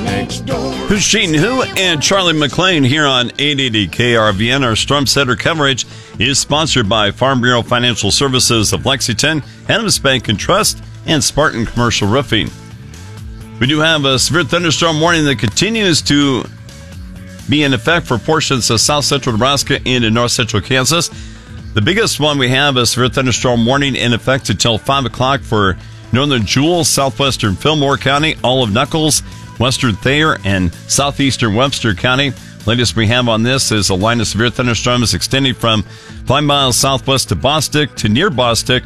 next door. Who's cheating who? And Charlie McLean here on 880 KRVN. Our Storm Center coverage is sponsored by Farm Bureau Financial Services of Lexington, Adams Bank and Trust, and Spartan Commercial Roofing. We do have a severe thunderstorm warning that continues to be in effect for portions of south central Nebraska into north central Kansas. The biggest one we have is severe thunderstorm warning in effect until 5 o'clock for northern Jewell, southwestern Fillmore County, all of Nuckolls, western Thayer, and southeastern Webster County. Latest we have on this is a line of severe thunderstorms extending from 5 miles southwest of Bostic to near Bostic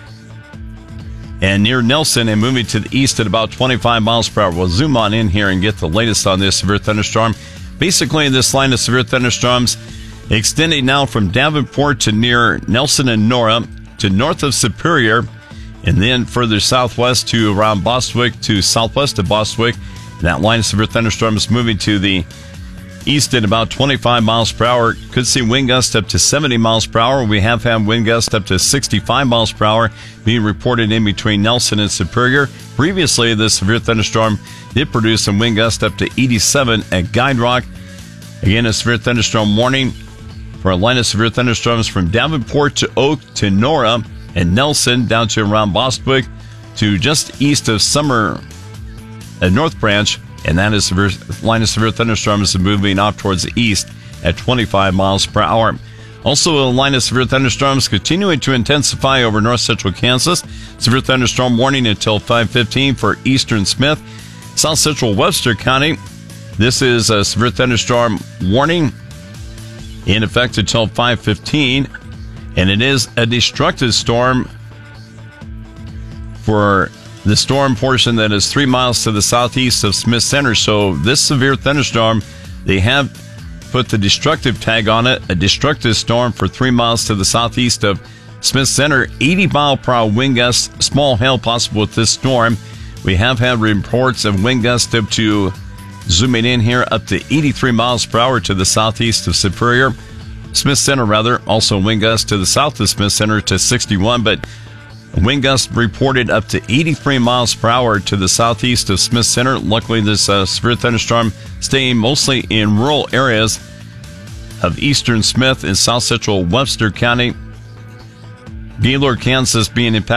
and near Nelson and moving to the east at about 25 miles per hour. We'll zoom on in here and get the latest on this severe thunderstorm. Basically, this line of severe thunderstorms extending now from Davenport to near Nelson and Nora to north of Superior, and then further southwest to around Bostwick to southwest of Bostwick. And that line of severe thunderstorms moving to the east at about 25 miles per hour. Could see wind gusts up to 70 miles per hour. We have had wind gusts up to 65 miles per hour being reported in between Nelson and Superior. Previously, this severe thunderstorm did produce some wind gusts up to 87 at Guide Rock. Again, a severe thunderstorm warning for a line of severe thunderstorms from Davenport to Oak to Nora and Nelson down to around Bostwick to just east of Summer at North Branch, and that is severe line of severe thunderstorms moving off towards the east at 25 miles per hour. Also, a line of severe thunderstorms continuing to intensify over north central Kansas. Severe thunderstorm warning until 5:15 for eastern Smith, south central Webster County. This is a severe thunderstorm warning in effect until 5:15, and it is a destructive storm for the storm portion that is 3 miles to the southeast of Smith Center. So this severe thunderstorm, they have put the destructive tag on it, a destructive storm for 3 miles to the southeast of Smith Center. 80 mile per hour wind gusts, small hail possible with this storm. We have had reports of wind gusts up to, zooming in here, up to 83 miles per hour to the southeast of Superior. Smith Center, rather, also wind gusts to the south of Smith Center to 61, but wind gusts reported up to 83 miles per hour to the southeast of Smith Center. Luckily, this severe thunderstorm staying mostly in rural areas of eastern Smith and south central Webster County. Gaylord, Kansas being impacted